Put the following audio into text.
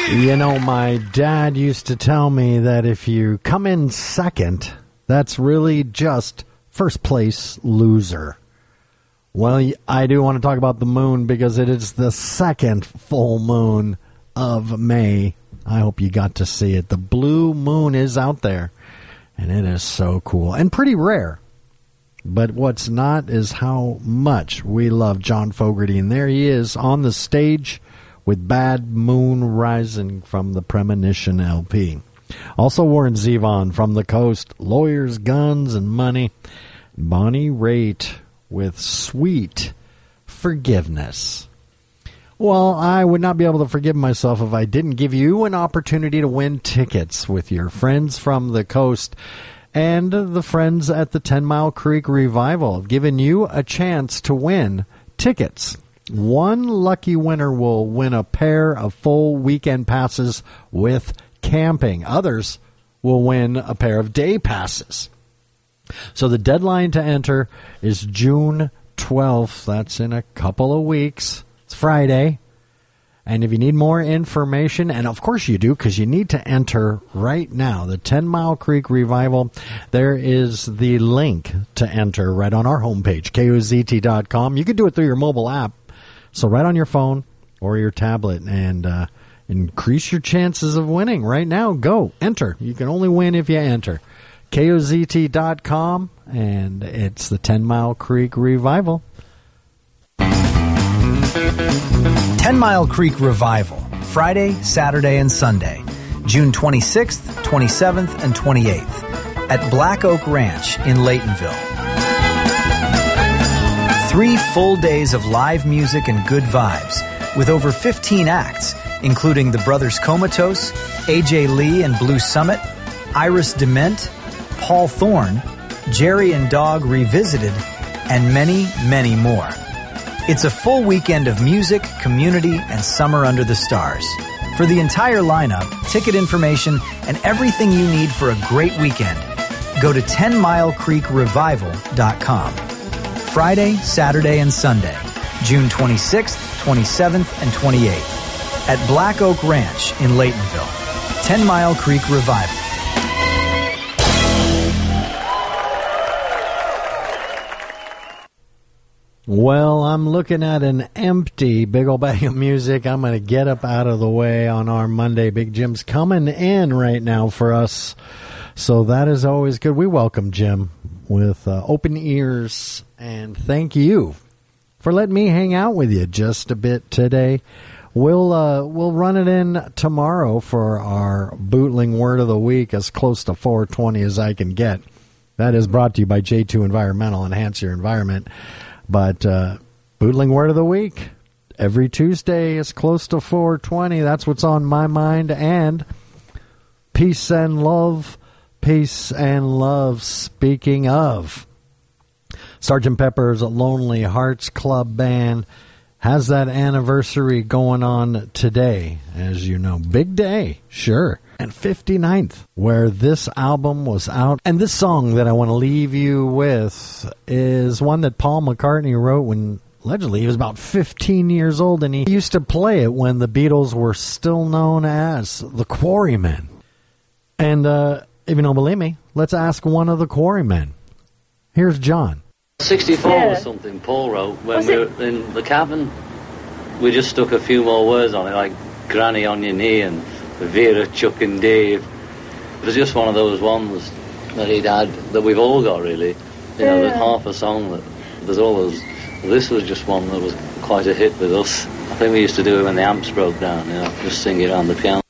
You know, my dad used to tell me that if you come in second, that's really just first place loser. Well, I do want to talk about the moon because it is the second full moon of May. I hope you got to see it. The blue moon is out there, and it is so cool and pretty rare. But what's not is how much we love John Fogerty, and there he is on the stage with Bad Moon Rising from the Premonition LP. Also Warren Zevon from the Coast, Lawyers, Guns, and Money. Bonnie Raitt with Sweet Forgiveness. Well, I would not be able to forgive myself if I didn't give you an opportunity to win tickets with your friends from the Coast and the friends at the 10 Mile Creek Revival have given you a chance to win tickets. One lucky winner will win a pair of full weekend passes with camping. Others will win a pair of day passes. So the deadline to enter is June 12th. That's in a couple of weeks. It's Friday. And if you need more information, and of course you do because you need to enter right now, the 10 Mile Creek Revival, there is the link to enter right on our homepage, KOZT.com. You can do it through your mobile app. So right on your phone or your tablet and increase your chances of winning right now. Go. Enter. You can only win if you enter. KOZT.com, and it's the 10 Mile Creek Revival. 10 Mile Creek Revival, Friday, Saturday, and Sunday, June 26th, 27th, and 28th at Black Oak Ranch in Laytonville. 3 full days of live music and good vibes with over 15 acts, including the Brothers Comatose, AJ Lee and Blue Summit, Iris Dement, Paul Thorne, Jerry and Dog Revisited, and many, many more. It's a full weekend of music, community, and summer under the stars. For the entire lineup, ticket information, and everything you need for a great weekend, go to 10milecreekrevival.com. Friday, Saturday, and Sunday, June 26th, 27th, and 28th at Black Oak Ranch in Laytonville. 10 Mile Creek Revival. Well, I'm looking at an empty big old bag of music. I'm going to get up out of the way on our Monday. Big Jim's coming in right now for us. So that is always good. We welcome Jim with open ears. And thank you for letting me hang out with you just a bit today. We'll run it in tomorrow for our bootling word of the week, as close to 420 as I can get. That is brought to you by J2 Environmental. Enhance your environment. But bootling word of the week, every Tuesday is close to 420. That's what's on my mind. And peace and love, peace and love. Speaking of, Sgt. Pepper's Lonely Hearts Club Band has that anniversary going on today, as you know. Big day, sure. And 59th, where this album was out. And this song that I want to leave you with is one that Paul McCartney wrote when allegedly he was about 15 years old, and he used to play it when the Beatles were still known as the Quarrymen. And if you don't believe me, let's ask one of the Quarrymen. Here's John. 64 or something Paul wrote when we were in the cabin. We just stuck a few more words on it, like Granny on your knee and Vera, Chuck and Dave. It was just one of those ones that he'd had, that we've all got really. You know, there's half a song that there's all those. This was just one that was quite a hit with us. I think we used to do it when the amps broke down, you know, just sing it on the piano.